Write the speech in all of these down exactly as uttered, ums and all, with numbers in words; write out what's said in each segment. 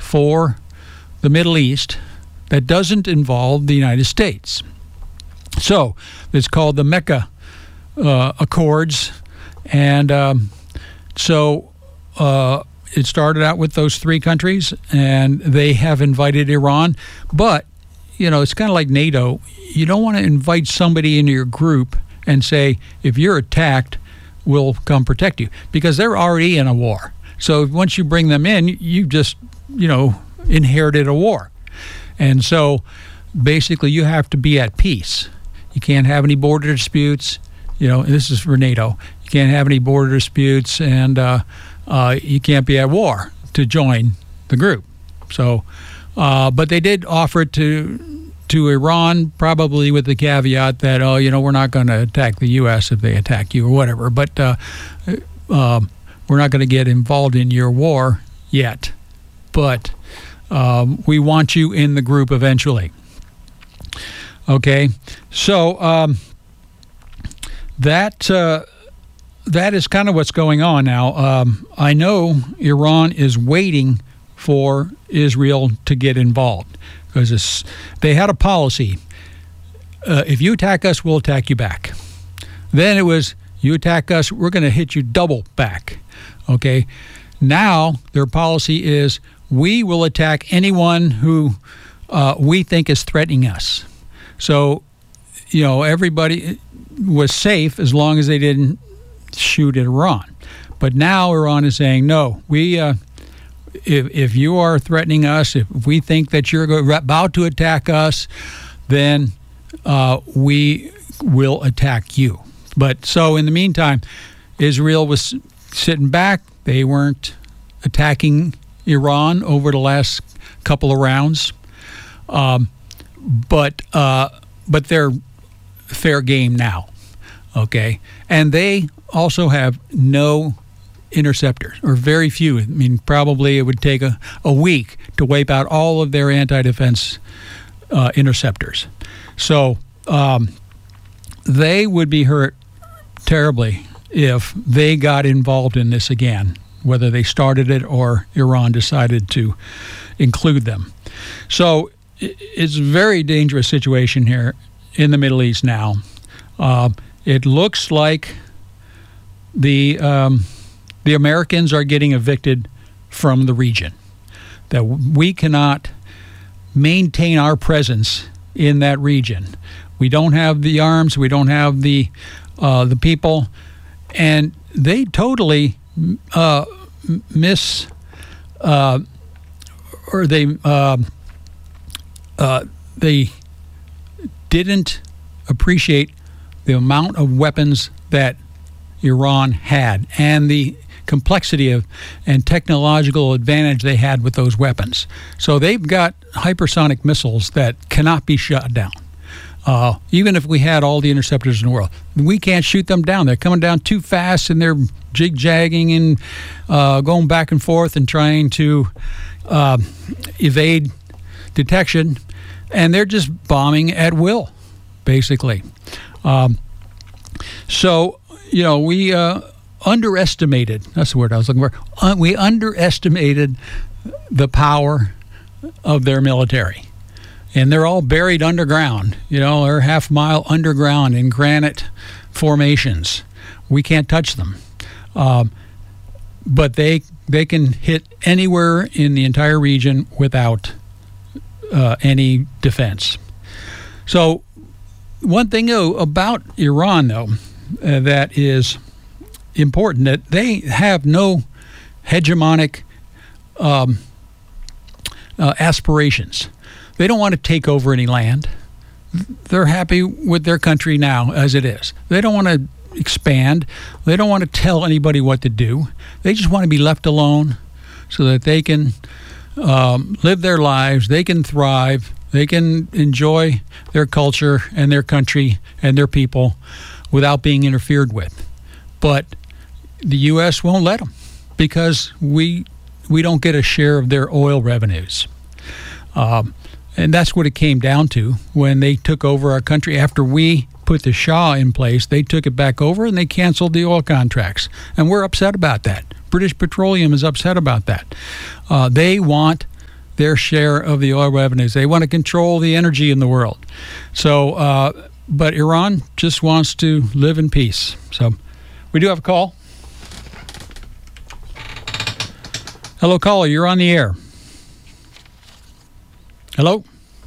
for the Middle East that doesn't involve the United States. So it's called the Mecca uh, Accords, and um, so uh, it started out with those three countries, and they have invited Iran. But, you know, it's kind of like NATO. You don't want to invite somebody into your group and say, if you're attacked, we'll come protect you, because they're already in a war. So once you bring them in, you just, you know, inherited a war. And so basically you have to be at peace. You can't have any border disputes. You know, this is for NATO. You can't have any border disputes, and uh, uh, you can't be at war to join the group. So, uh, but they did offer it to to Iran, probably with the caveat that, oh, you know, we're not going to attack the U S if they attack you or whatever. But uh, uh, we're not going to get involved in your war yet. But um, we want you in the group eventually. Okay, so um, that uh, that is kind of what's going on now. Um, I know Iran is waiting for Israel to get involved, because they had a policy. Uh, if you attack us, we'll attack you back. Then it was, you attack us, we're going to hit you double back. Okay, now their policy is, we will attack anyone who uh, we think is threatening us. So, you know, everybody was safe as long as they didn't shoot at Iran. But now Iran is saying, no, we, uh, if, if you are threatening us, if we think that you're about to attack us, then uh, we will attack you. But so in the meantime, Israel was sitting back. They weren't attacking Iran over the last couple of rounds. Um, But uh, but they're fair game now, okay? And they also have no interceptors, or very few. I mean, probably it would take a, a week to wipe out all of their anti-defense uh, interceptors. So um, they would be hurt terribly if they got involved in this again, whether they started it or Iran decided to include them. So it's a very dangerous situation here in the Middle East now. Uh, it looks like the um, the Americans are getting evicted from the region, that we cannot maintain our presence in that region. We don't have the arms, we don't have the uh, the people, and they totally uh, miss uh, or they. Uh, Uh, they didn't appreciate the amount of weapons that Iran had and the complexity of and technological advantage they had with those weapons. So they've got hypersonic missiles that cannot be shot down. Uh, even if we had all the interceptors in the world, we can't shoot them down. They're coming down too fast, and they're jig-jagging and uh, going back and forth and trying to uh, evade detection. And they're just bombing at will, basically. Um, so, you know, we uh, underestimated, that's the word I was looking for, uh, we underestimated the power of their military. And they're all buried underground, you know, they're half mile underground in granite formations. We can't touch them. Um, but they they can hit anywhere in the entire region without Uh, any defense. So one thing though, about Iran, though, uh, that is important, that they have no hegemonic um, uh, aspirations. They don't want to take over any land. They're happy with their country now as it is. They don't want to expand. They don't want to tell anybody what to do. They just want to be left alone so that they can Um, live their lives, they can thrive, they can enjoy their culture and their country and their people without being interfered with. But the U S won't let them, because we we don't get a share of their oil revenues. Um, and that's what it came down to when they took over our country. After we put the Shah in place, they took it back over and they canceled the oil contracts. And we're upset about that. British Petroleum is upset about that. Uh, they want their share of the oil revenues. They want to control the energy in the world. So, uh, but Iran just wants to live in peace. So, we do have a call. Hello, caller. You're on the air. Hello?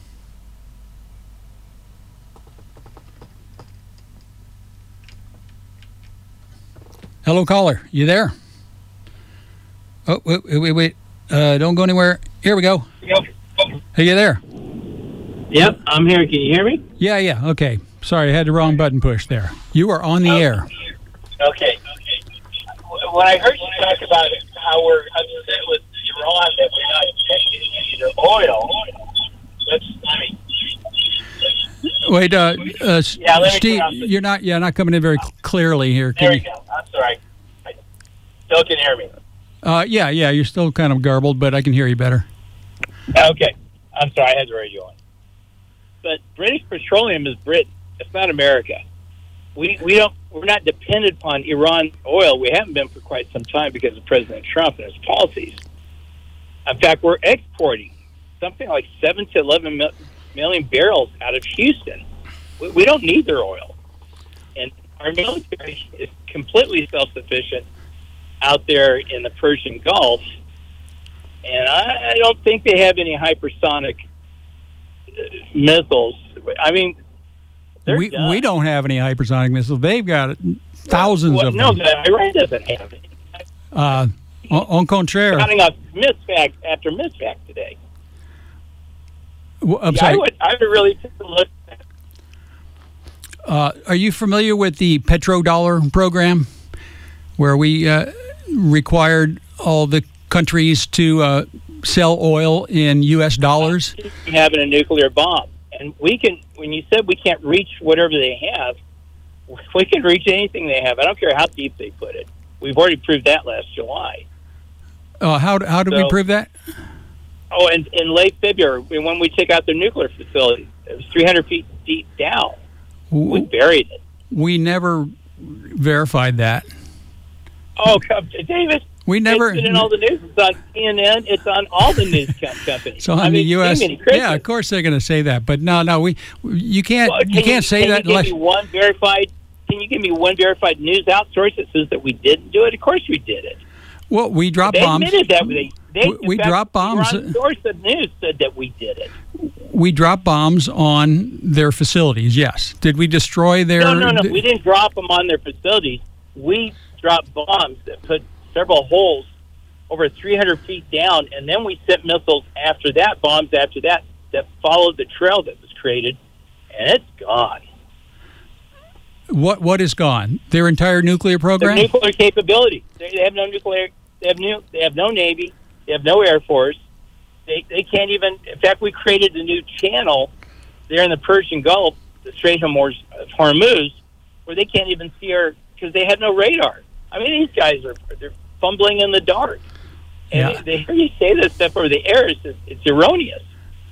Hello, caller. You there? Oh, wait, wait, wait. Uh, don't go anywhere. Here we go. Yep. Hey, you there? Yep, I'm here. Can you hear me? Yeah, yeah. Okay. Sorry, I had the wrong button pushed there. You are on the Oh, air. Okay. When I heard you talk about how we're upset with Iran that we're not taking any of their oil, that's, I mean... Wait, uh, uh, Yeah, let me Steve, turn off the- you're not, yeah, not coming in very cl- clearly here. Can There we you? go. I'm sorry. I still can hear me. Uh, yeah, yeah. You're still kind of garbled, but I can hear you better. Okay. I'm sorry. I had the radio on. But British Petroleum is Britain. It's not America. We we don't we're not dependent upon Iran oil. We haven't been for quite some time because of President Trump and his policies. In fact, we're exporting something like seven to eleven mil, million barrels out of Houston. We, we don't need their oil, and our military is completely self-sufficient out there in the Persian Gulf. And I, I don't think they have any hypersonic uh, missiles. I mean. We done. we don't have any hypersonic missiles. They've got thousands well, of no, them. No, Iran doesn't have it. Uh, on, on contraire, Counting off misfact after misfact today. w- I'm Yeah, sorry. I would, I would really take a look at that. Uh, are you familiar with the petrodollar program, where we uh, required all the countries to uh, sell oil in U S dollars? Having a nuclear bomb. And we can, when you said we can't reach whatever they have, we can reach anything they have. I don't care how deep they put it. We've already proved that last July. Uh, how how did we So- prove that? Oh, and in late February, when we took out their nuclear facility, it was three hundred feet deep down. We W- buried it. We never verified that. Oh, come to David. We never. It's been in all the news. It's on C N N. It's on all the news com- companies. So on I mean, the U S, Jiminy Christmas. yeah, of course they're going to say that, but no, no, we, you can't, Well, you can't say can that you unless. give me one verified? Can you give me one verified news outsource that says that we didn't do it? Of course we did it. Well, we dropped They bombs. admitted that they. they We- in we fact, dropped bombs. The Iran source of news said that we did it. We dropped bombs on their facilities. Yes. Did we destroy their? No, no, no. We didn't drop them on their facilities. We dropped bombs that put several holes over three hundred feet down, and then we sent missiles after that, bombs after that, that followed the trail that was created, and it's gone. What What is gone? Their entire nuclear Their program? nuclear capability. They, they have no nuclear. They have new. They have no navy. They have no air force. They they can't even. In fact, we created a new channel there in the Persian Gulf, the Strait of Hormuz, where they can't even see our because they have no radar. I mean, these guys are they're fumbling in the dark. And Yeah. they, they hear you say this stuff over the air. It's, just, it's erroneous.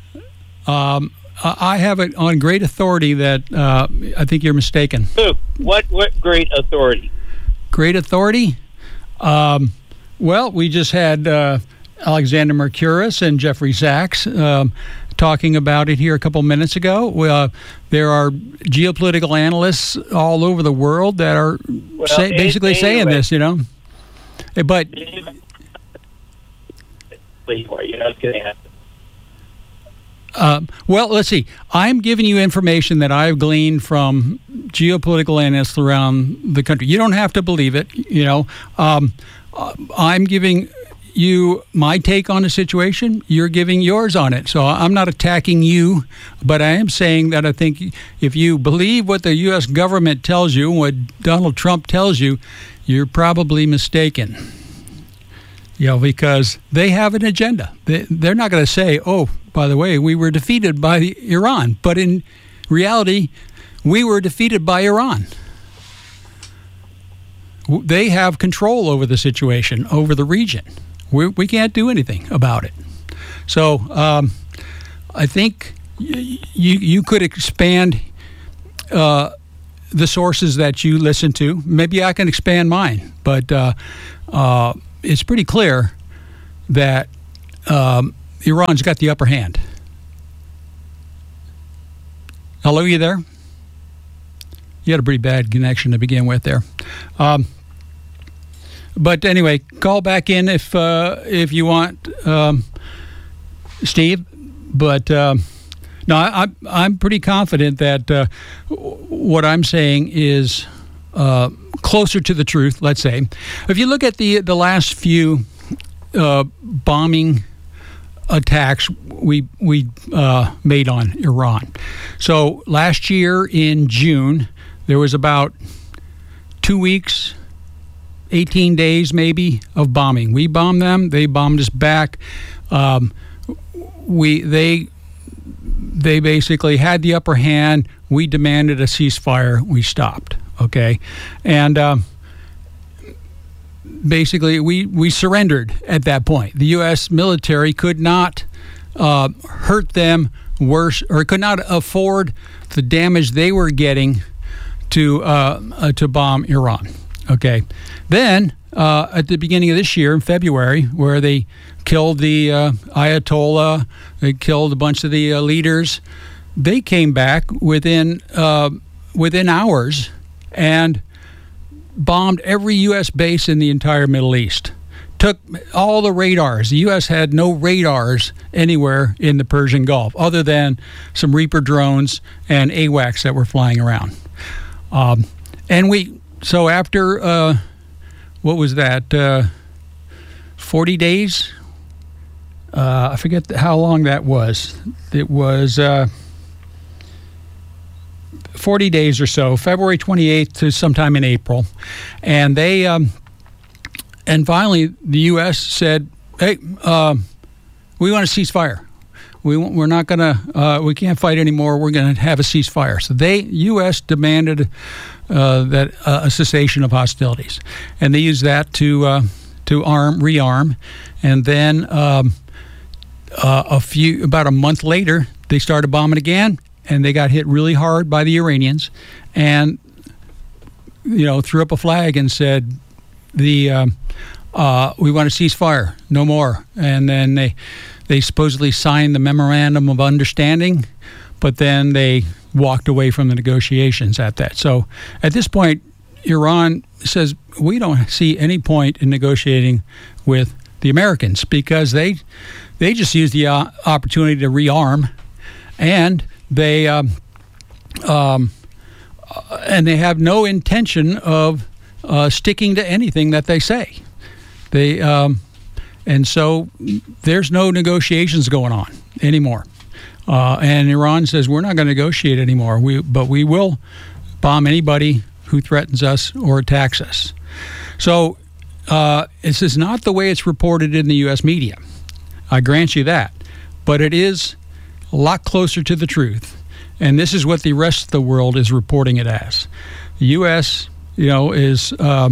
Um, I have it on great authority that uh, I think you're mistaken. Who? What? What great authority? Great authority? Um, well, we just had uh, Alexander Mercouris and Jeffrey Sachs um, talking about it here a couple minutes ago. Uh, there are geopolitical analysts all over the world that are Well, say, basically anyway. saying this, you know. But You know, it's going to happen. Uh, well, let's see. I'm giving you information that I've gleaned from geopolitical analysts around the country. You don't have to believe it. You know, um, uh, I'm giving you my take on the situation. You're giving yours on it. So I'm not attacking you, but I am saying that I think if you believe what the U S government tells you, what Donald Trump tells you, you're probably mistaken. You know, because they have an agenda. They, they're not going to say, oh, by the way, we were defeated by Iran. But in reality, we were defeated by Iran. They have control over the situation, over the region. We, we can't do anything about it. So um, I think y- you, you could expand uh, the sources that you listen to. Maybe I can expand mine. But uh, uh, it's pretty clear that um, Iran's got the upper hand. Hello, you there? You had a pretty bad connection to begin with there. Um, but anyway, call back in if uh, if you want, um, Steve. But um, no, I, I'm pretty confident that uh, what I'm saying is uh, closer to the truth. Let's say, if you look at the the last few uh, bombing attacks we we uh, made on Iran. So last year in June, there was about two weeks, eighteen days maybe of bombing. We bombed them; they bombed us back. Um, we they they basically had the upper hand. We demanded a ceasefire. We stopped. Okay, and. Um, Basically, we, we surrendered at that point. The U S military could not uh, hurt them worse, or could not afford the damage they were getting to uh, uh, to bomb Iran. Okay, then uh, at the beginning of this year, in February, where they killed the uh, Ayatollah, they killed a bunch of the uh, leaders. They came back within uh, within hours and bombed every U S base in the entire Middle East. Took all the radars. The U S had no radars anywhere in the Persian Gulf other than some Reaper drones and AWACS that were flying around. Um, and we, so after, uh, what was that, uh, forty days? Uh, I forget how long that was. It was uh, forty days or so, February twenty-eighth to sometime in April. And they, um, and finally the U S said, hey, uh, we want a ceasefire. We, we're not going to, uh, we can't fight anymore. We're going to have a ceasefire. So they, U S demanded uh, that uh, a cessation of hostilities. And they used that to, uh, to arm, rearm. And then um, uh, a few, about a month later, they started bombing again. And they got hit really hard by the Iranians, and you know threw up a flag and said, "The um, uh, we want a ceasefire, no more." And then they they supposedly signed the memorandum of understanding, but then they walked away from the negotiations at that. So at this point, Iran says we don't see any point in negotiating with the Americans because they they just used the uh, opportunity to rearm and. They um, um, and they have no intention of uh, sticking to anything that they say. They um, and so there's no negotiations going on anymore. Uh, and Iran says we're not going to negotiate anymore. We but we will bomb anybody who threatens us or attacks us. So uh, this is not the way it's reported in the U S media. I grant you that, but it is a lot closer to the truth. And this is what the rest of the world is reporting it as. The U S, you know, is um,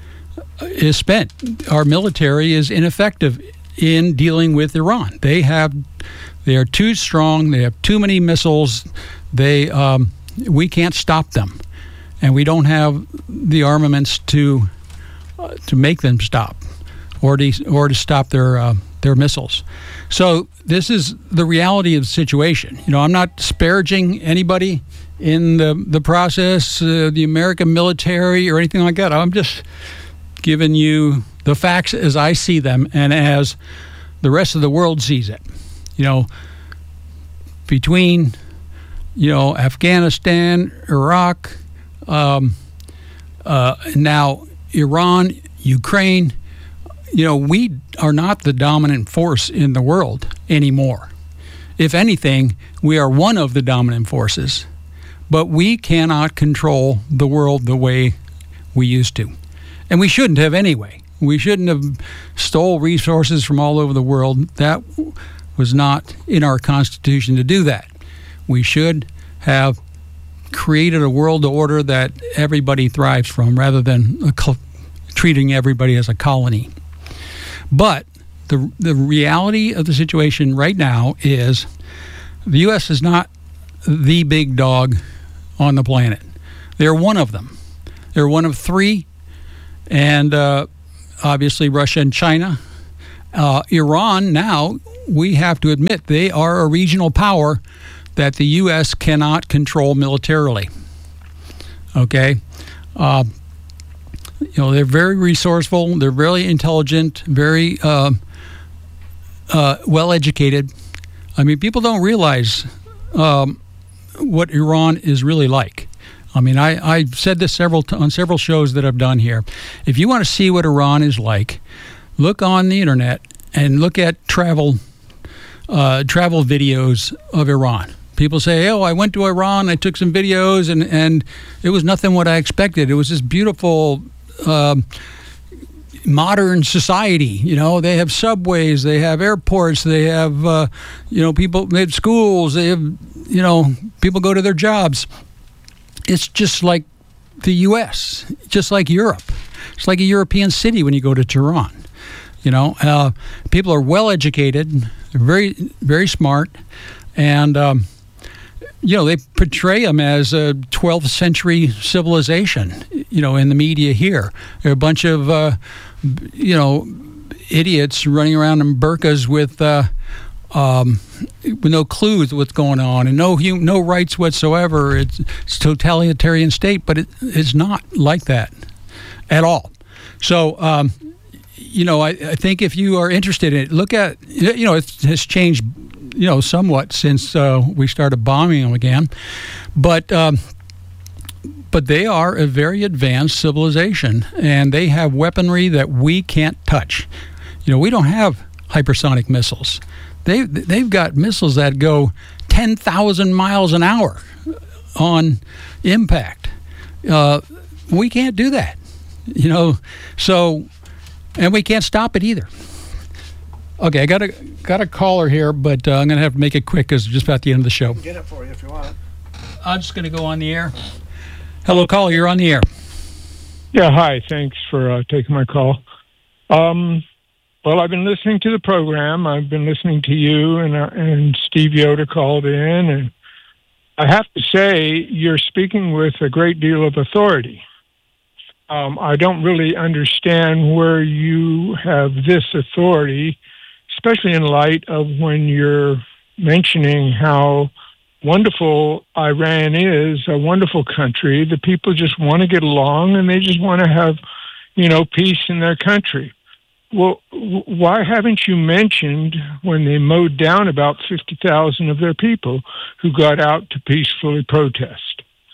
is spent. Our military is ineffective in dealing with Iran. They have, they are too strong. They have too many missiles. They, um, we can't stop them, and we don't have the armaments to uh, to make them stop, or to or to stop their uh, their missiles. So this is the reality of the situation. You know, I'm not disparaging anybody in the the process, uh, the American military or anything like that. I'm just giving you the facts as I see them and as the rest of the world sees it. You know, between, you know, Afghanistan, Iraq, um, uh, now Iran, Ukraine, you know, we are not the dominant force in the world anymore. If anything, we are one of the dominant forces, but we cannot control the world the way we used to. And we shouldn't have anyway. We shouldn't have stole resources from all over the world. That was not in our Constitution to do that. We should have created a world order that everybody thrives from rather than a co- treating everybody as a colony. But the the reality of the situation right now is the U S is not the big dog on the planet. They're one of them. They're one of three, and uh, obviously Russia and China. Uh, Iran now we have to admit they are a regional power that the U S cannot control militarily. Okay? Uh, you know, they're very resourceful, they're very intelligent, very uh, uh, well-educated. I mean, people don't realize um, what Iran is really like. I mean, I, I've said this several t- on several shows that I've done here. If you want to see what Iran is like, look on the internet and look at travel uh, travel videos of Iran. People say, oh, I went to Iran, I took some videos, and, and it was nothing what I expected. It was this beautiful um, modern society. You know, they have subways, they have airports, they have, uh, you know, people, they have schools, they have, you know, people go to their jobs. It's just like the U S, just like Europe. It's like a European city when you go to Tehran. You know, uh, people are well educated, they're very, very smart, and um, you know, they portray them as a twelfth century civilization. You know, in the media here, there are a bunch of uh, you know idiots running around in burqas with uh, um, with no clues what's going on and no hum- no rights whatsoever. It's, it's a totalitarian state, but it, it's not like that at all. So. Um, You know, I, I think if you are interested in it, look at, you know, it has changed, you know, somewhat since uh, we started bombing them again. But um, but they are a very advanced civilization, and they have weaponry that we can't touch. You know, we don't have hypersonic missiles. They, they've got missiles that go ten thousand miles an hour on impact. Uh, we can't do that, you know, so... And we can't stop it either. Okay, I got a got a caller here, but uh, I'm going to have to make it quick because it's just about the end of the show. Get it for you if you want. I'm just going to go on the air. Hello, caller, you're on the air. Yeah, hi. Thanks for uh, taking my call. Um, well, I've been listening to the program. I've been listening to you, and uh, and Steve Yoder called in, and I have to say you're speaking with a great deal of authority. Um, I don't really understand where you have this authority, especially in light of when you're mentioning how wonderful Iran is, a wonderful country. The people just want to get along and they just want to have, you know, peace in their country. Well, w- why haven't you mentioned when they mowed down about fifty thousand of their people who got out to peacefully protest?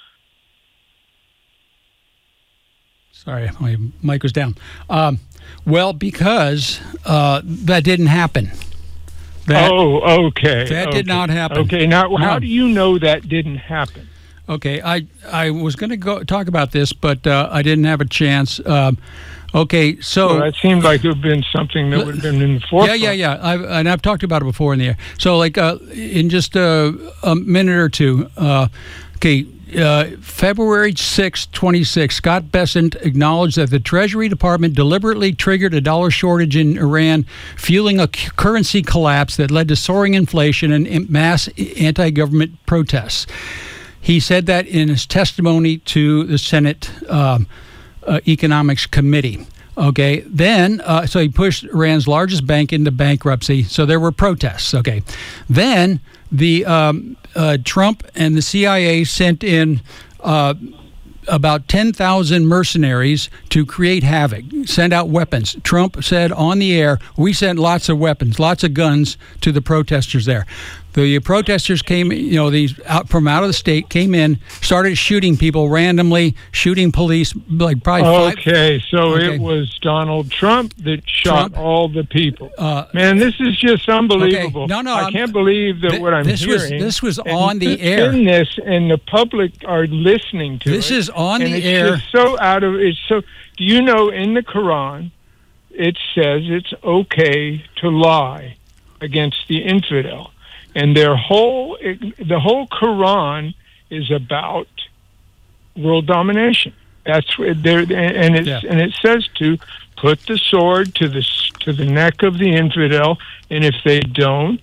Sorry, my mic was down. Um, well, because uh, that didn't happen. That, oh, okay. That okay. did not happen. Okay, now how no. do you know that didn't happen? Okay, I I was going to go talk about this, but uh, I didn't have a chance. Um, okay, so well, that seemed like it would have been something that would have been in the forefront. Yeah, yeah, yeah. I've, and I've talked about it before in the air. So, like, uh, in just a, a minute or two, uh, okay. Uh, February sixth, twenty-six, Scott Bessent acknowledged that the Treasury Department deliberately triggered a dollar shortage in Iran, fueling a c- currency collapse that led to soaring inflation and mass anti-government protests. He said that in his testimony to the Senate um, uh, Economics Committee. Okay, then, uh, so he pushed Iran's largest bank into bankruptcy, so there were protests. Okay, then the um, uh, Trump and the C I A sent in uh, about ten thousand mercenaries to create havoc, send out weapons. Trump said on the air, we sent lots of weapons, lots of guns to the protesters there. The protesters came, you know, these out from out of the state came in, started shooting people randomly, shooting police, like probably five. Okay, so okay. It was Donald Trump that shot Trump. all the people. Uh, Man, this is just unbelievable. Okay. No, no, I I'm, can't believe that th- what I'm this hearing. Was, this was and on the air. In this, and the public are listening to this it. This is on and the it's air. Just so out of it's so. Do you know in the Quran, it says it's okay to lie against the infidel. And their whole, the whole Quran is about world domination. That's where there, and it yeah. and it says to put the sword to the to the neck of the infidel, and if they don't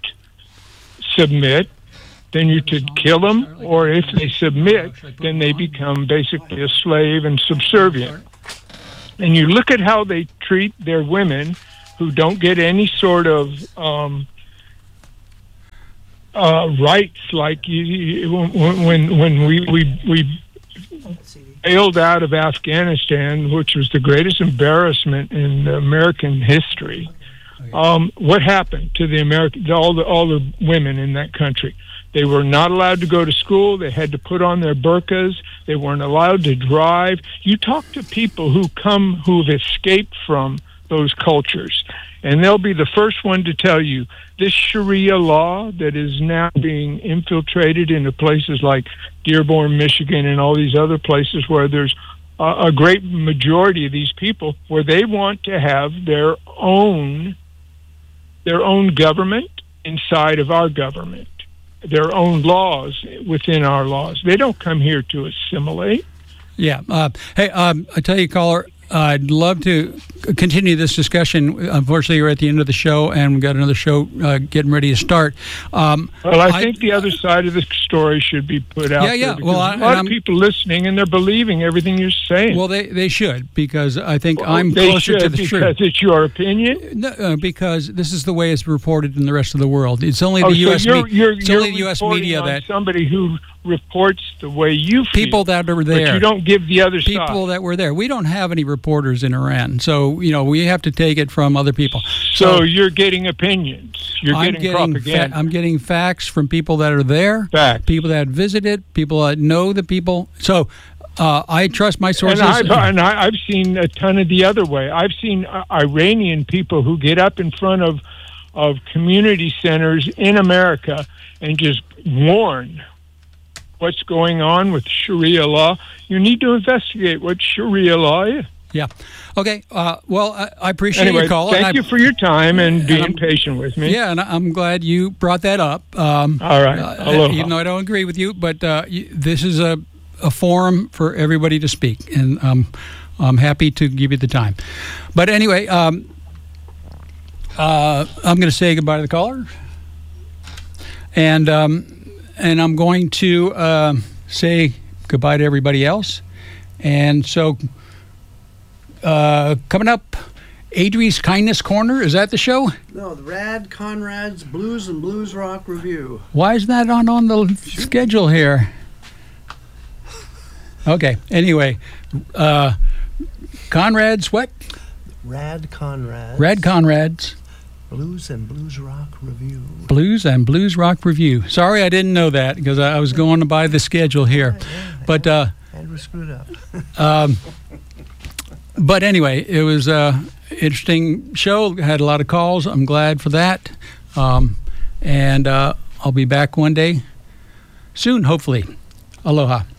submit, then you could kill them, or if they submit, then they become basically a slave and subservient. And you look at how they treat their women, who don't get any sort of um, uh, rights like you, you, when when when we we we bailed out of Afghanistan, which was the greatest embarrassment in American history. Um, what happened to the American all the all the women in that country? They were not allowed to go to school. They had to put on their burqas. They weren't allowed to drive. You talk to people who come who've escaped from those cultures, and they'll be the first one to tell you this Sharia law that is now being infiltrated into places like Dearborn, Michigan, and all these other places where there's a, a great majority of these people where they want to have their own their own government inside of our government, their own laws within our laws. They don't come here to assimilate. Yeah. Uh, hey, um, I tell you, caller, I'd love to continue this discussion. Unfortunately, we're at the end of the show, and we've got another show uh, getting ready to start. Um, well, I, I think the other side of the story should be put out yeah, yeah. there. Well, a I, lot I'm, of people listening, and they're believing everything you're saying. Well, they, they should, because I think well, I'm they closer should, to the because truth. Because it's your opinion? No, uh, because this is the way it's reported in the rest of the world. It's only oh, the so U S You're, me- you're, it's you're only the U S media on that somebody who reports the way you feel. People that are there. But you don't give the other people side. People that were there. We don't have any reporters in Iran, so you know we have to take it from other people. So, so you're getting opinions. You're I'm getting, getting propaganda. Fa- I'm getting facts from people that are there. Facts. People that visited. People that know the people. So uh, I trust my sources. And, I've, and I, I've seen a ton of the other way. I've seen uh, Iranian people who get up in front of of community centers in America and just warn what's going on with Sharia law. You need to investigate what Sharia law is. Yeah. Okay. Uh, well, I, I appreciate anyway, your call. Thank and you I, for your time and, and being I'm, patient with me. Yeah, and I'm glad you brought that up. Um, All right. Uh, even though I don't agree with you, but uh, you, this is a, a forum for everybody to speak, and um, I'm happy to give you the time. But anyway, um, uh, I'm going to say goodbye to the caller, and um, and I'm going to uh, say goodbye to everybody else. And so, uh, coming up, Adri's Kindness Corner, is that the show? No, the Rad Conrad's Blues and Blues Rock Review. Why is that on, on the schedule here? Okay, anyway, uh, Conrad's what? Rad Conrad's. Rad Conrad's. Blues and Blues Rock Review. Blues and Blues Rock Review. Sorry I didn't know that because I was going by the schedule here. Yeah, yeah, but uh, and we're screwed up. um, but anyway, it was an interesting show. Had a lot of calls. I'm glad for that. Um, and uh, I'll be back one day soon, hopefully. Aloha.